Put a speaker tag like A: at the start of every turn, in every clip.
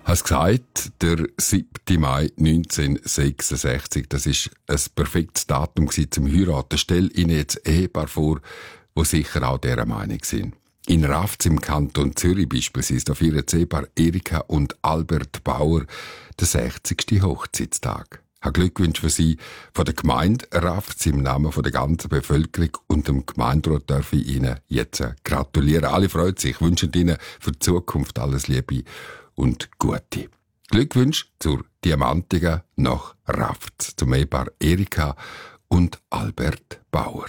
A: Hast gesagt, der 7. Mai 1966, das ist ein perfektes Datum zum Heiraten. Stell Ihnen jetzt Ehepaar vor, wo sicher auch dieser Meinung sind. In Rafz im Kanton Zürich beispielsweise, da feiern das Ehepaar Erika und Albert Bauer den 60. Hochzeitstag. Ein Glückwunsch für Sie von der Gemeinde Rafz im Namen von der ganzen Bevölkerung und dem Gemeinderat darf ich Ihnen jetzt gratulieren. Alle freuen sich, wünschen Ihnen für die Zukunft alles Liebe und Gute. Glückwunsch zur Diamantigen nach Rafz, zum Ehepaar Erika und Albert Bauer.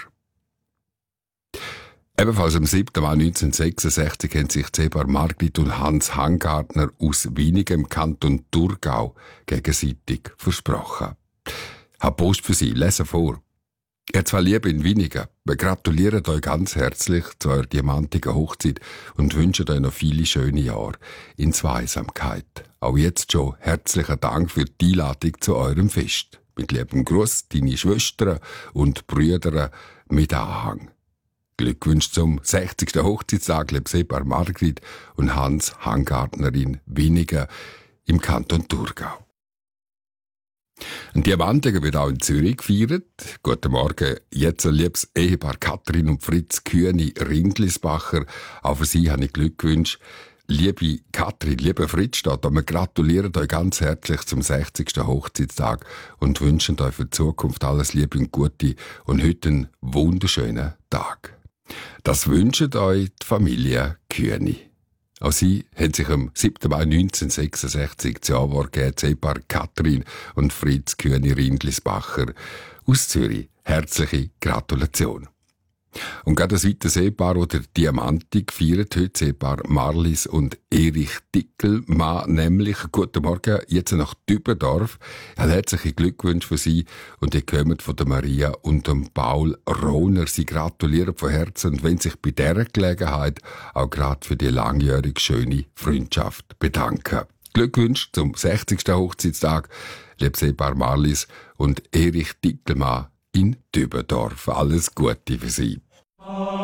A: Ebenfalls am 7. Mai 1966 haben sich das Ehepaar Margrit und Hans Hangartner aus Wienigen im Kanton Thurgau gegenseitig versprochen. Hab Post für Sie, lesen vor. Ihr zwei Liebe in Wienigen, wir gratulieren euch ganz herzlich zu eurer diamantigen Hochzeit und wünschen euch noch viele schöne Jahre in Zweisamkeit. Auch jetzt schon herzlichen Dank für die Einladung zu eurem Fest. Mit liebem Gruß, deine Schwestern und Brüder mit Anhang. Glückwunsch zum 60. Hochzeitstag, liebes Ehepaar Margrit und Hans Hangartner in Wienigen im Kanton Thurgau. Ein Diamantiger wird auch in Zürich gefeiert. Guten Morgen, jetzt ein liebes Ehepaar Katrin und Fritz Kühni-Rindlisbacher. Auch für Sie habe ich Glückwünsche. Liebe Katrin, lieber Fritz, steht da, wir gratulieren euch ganz herzlich zum 60. Hochzeitstag und wünschen euch für die Zukunft alles Liebe und Gute und heute einen wunderschönen Tag. Das wünscht euch die Familie Kühni. Auch sie haben sich am 7. Mai 1966 zu Anwort gegeben, das Ehepaar Katrin und Fritz Kühni-Rindlisbacher aus Zürich. Herzliche Gratulation. Und gerade ein weiteres Ehepaar, das der Diamantik feiert heute, das Ehepaar Marlies und Erich Dickelmann, nämlich, guten Morgen, jetzt nach Dübendorf. Ein herzlichen Glückwunsch für Sie und ihr kommt von der Maria und dem Paul Rohner. Sie gratulieren von Herzen und wenn sich bei dieser Gelegenheit auch gerade für die langjährige schöne Freundschaft bedanken. Glückwunsch zum 60. Hochzeitstag, liebes Ehepaar Marlies und Erich Dickelmann in Dübendorf. Alles Gute für Sie.